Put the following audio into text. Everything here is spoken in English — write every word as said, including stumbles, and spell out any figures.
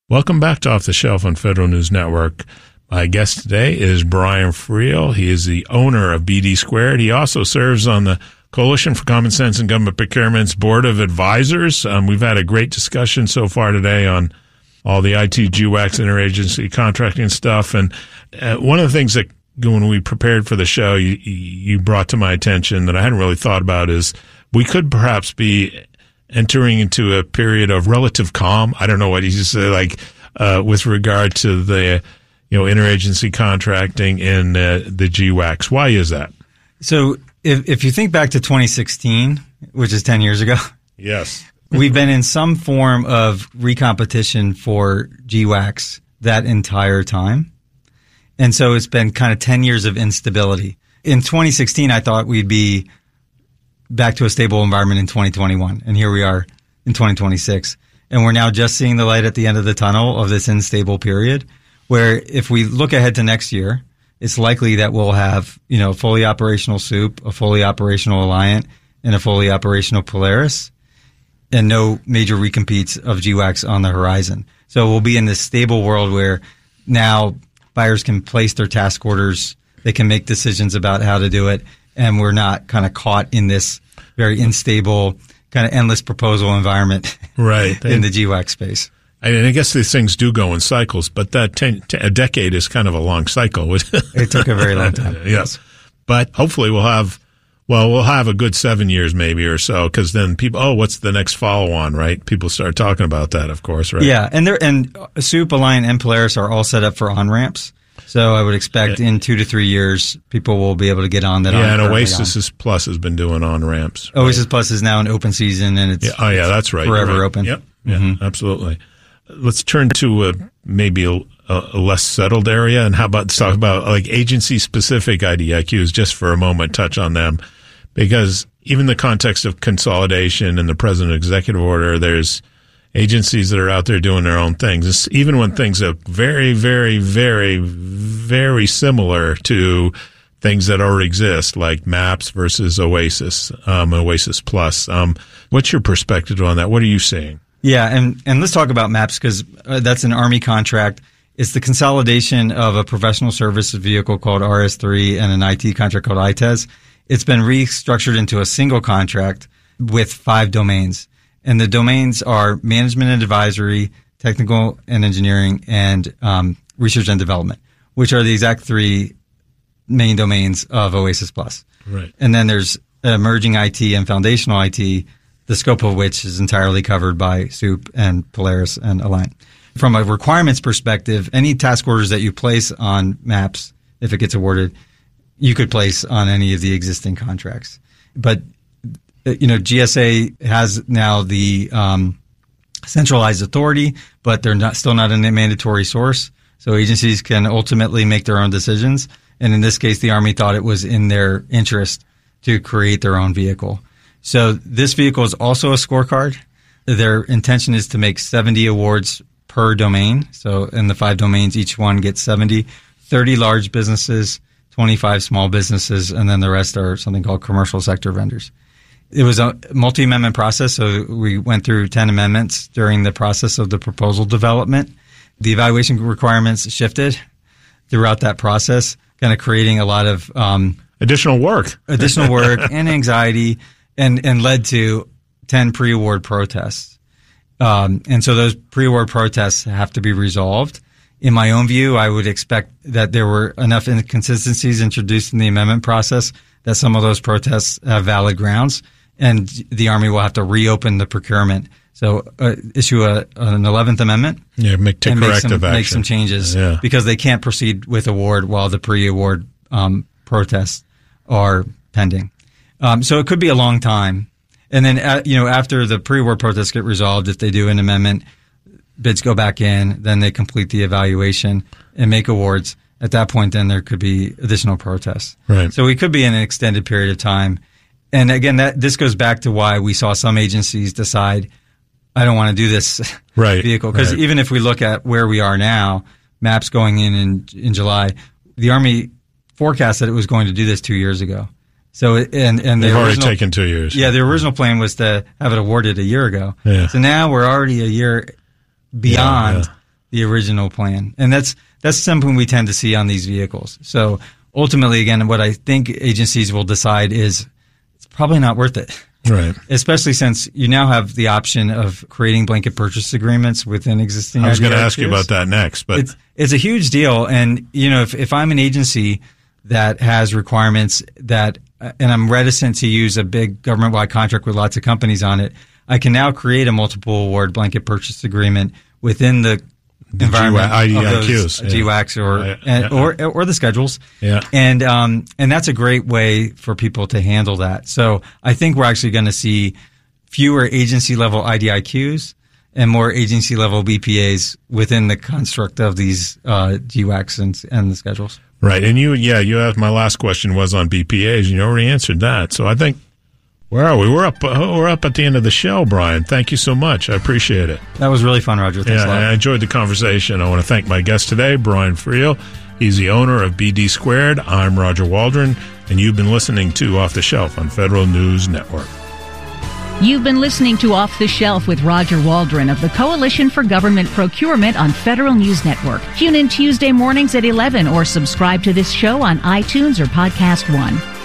Welcome back to Off the Shelf on Federal News Network. My guest today is Brian Friel. He is the owner of B D Squared. He also serves on the Coalition for Common Sense and Government Procurement's Board of Advisors. Um, we've had a great discussion so far today on all the I T G WACS interagency contracting stuff. And uh, one of the things that when we prepared for the show, you, you brought to my attention that I hadn't really thought about is we could perhaps be entering into a period of relative calm. I don't know what you say, like uh, with regard to the you know interagency contracting in uh, the G WACS. Why is that? So if if you think back to twenty sixteen, which is ten years ago, yes, we've been in some form of recompetition for G WACS that entire time. And so it's been kind of ten years of instability. In twenty sixteen, I thought we'd be back to a stable environment in twenty twenty-one. And here we are in twenty twenty-six. And we're now just seeing the light at the end of the tunnel of this unstable period, where if we look ahead to next year, it's likely that we'll have, you know, fully operational SOUP, a fully operational Alliant, and a fully operational Polaris, and no major recompetes of G WACS on the horizon. So we'll be in this stable world where now buyers can place their task orders, they can make decisions about how to do it, and we're not kind of caught in this very unstable, kind of endless proposal environment right. in the G WACS space. I mean, I guess these things do go in cycles, but that ten, t- a decade is kind of a long cycle. It took a very long time. Yes. But hopefully we'll have, well, we'll have a good seven years maybe or so, because then people, oh, what's the next follow-on, right? People start talking about that, of course, right? Yeah, and there and SOUP, Alliant, and Polaris are all set up for on-ramps. So I would expect in two to three years, people will be able to get on that. Yeah, and Oasis is, Plus has been doing on-ramps. Right? Oasis Plus is now an open season, and it's yeah, oh yeah, that's right, forever right. open. Yep, yeah, mm-hmm. absolutely. Let's turn to a, maybe a, a less settled area, and how about let's talk about like agency-specific I D I Qs just for a moment, touch on them, because even the context of consolidation and the president executive order, there's agencies that are out there doing their own things. It's, even when things are very, very, very, very similar to things that already exist, like MAPS versus Oasis, um, Oasis Plus. Um, what's your perspective on that? What are you seeing? Yeah, and, and let's talk about MAPS because uh, that's an Army contract. It's the consolidation of a professional services vehicle called R S three and an I T contract called I T E S. It's been restructured into a single contract with five domains. And the domains are management and advisory, technical and engineering, and um, research and development, which are the exact three main domains of Oasis Plus. Right. And then there's emerging I T and foundational I T, the scope of which is entirely covered by SOUP and Polaris and Alliant. From a requirements perspective, any task orders that you place on MAPS, if it gets awarded, you could place on any of the existing contracts. But you know, G S A has now the um, centralized authority, but they're not still not a mandatory source. So agencies can ultimately make their own decisions. And in this case, the Army thought it was in their interest to create their own vehicle. So this vehicle is also a scorecard. Their intention is to make seventy awards per domain. So in the five domains, each one gets seventy, thirty large businesses, twenty-five small businesses, and then the rest are something called commercial sector vendors. It was a multi-amendment process, so we went through ten amendments during the process of the proposal development. The evaluation requirements shifted throughout that process, kind of creating a lot of um, additional work, additional work and anxiety, and, and led to ten pre-award protests. Um, and so those pre-award protests have to be resolved. In my own view, I would expect that there were enough inconsistencies introduced in the amendment process that some of those protests have valid grounds, and the Army will have to reopen the procurement. So uh, issue a, an eleventh amendment yeah, make, take and make some, corrective action. make some changes yeah. because they can't proceed with award while the pre-award um, protests are pending. Um, so it could be a long time. And then, uh, you know, after the pre-award protests get resolved, if they do an amendment, bids go back in, then they complete the evaluation and make awards. At that point, then there could be additional protests. Right. So we could be in an extended period of time. And again, that this goes back to why we saw some agencies decide, I don't want to do this right. vehicle. Because right. even if we look at where we are now, MAPS going in, in in July, the Army forecast that it was going to do this two years ago. So and and they've the already original, taken two years. Yeah, the original plan was to have it awarded a year ago. Yeah. So now we're already a year beyond yeah, yeah. the original plan. And that's that's something we tend to see on these vehicles. So ultimately, again, what I think agencies will decide is it's probably not worth it. Right. Especially since you now have the option of creating blanket purchase agreements within existing. I was going to ask you about that next, but it's, it's a huge deal. And, you know, if, if I'm an agency that has requirements that, and I'm reticent to use a big government-wide contract with lots of companies on it, I can now create a multiple award blanket purchase agreement within the, the environment I D I Qs, of those yeah. G WACs or, Yeah. and, or or the schedules. Yeah. And um and that's a great way for people to handle that. So I think we're actually going to see fewer agency level I D I Qs and more agency level B P As within the construct of these uh, G WACs and and the schedules. Right. And you, yeah, you asked, my last question was on B P As. You already answered that. So I think, where are we? We're up, uh, we're up at the end of the show, Brian. Thank you so much. I appreciate it. That was really fun, Roger. Thanks yeah, a lot. I enjoyed the conversation. I want to thank my guest today, Brian Friel. He's the owner of B D Squared. I'm Roger Waldron, and you've been listening to Off the Shelf on Federal News Network. You've been listening to Off the Shelf with Roger Waldron of the Coalition for Government Procurement on Federal News Network. Tune in Tuesday mornings at eleven or subscribe to this show on iTunes or Podcast One.